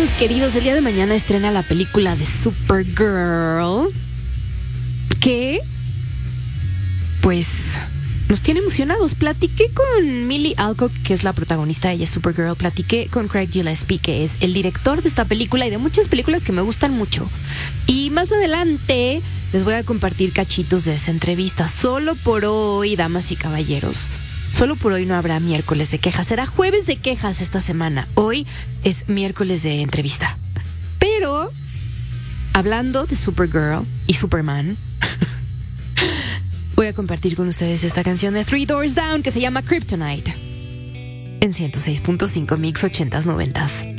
amigos queridos, el día de mañana estrena la película de Supergirl, que pues nos tiene emocionados. Platiqué con Millie Alcock, que es la protagonista, ella es Supergirl. Platiqué con Craig Gillespie, que es el director de esta película y de muchas películas que me gustan mucho. Y más adelante les voy a compartir cachitos de esa entrevista. Solo por hoy, damas y caballeros, solo por hoy no habrá miércoles de quejas. Será jueves de quejas esta semana. Hoy es miércoles de entrevista. Pero, hablando de Supergirl y Superman, voy a compartir con ustedes esta canción de Three Doors Down que se llama Kryptonite en 106.5 Mix 80s 90s.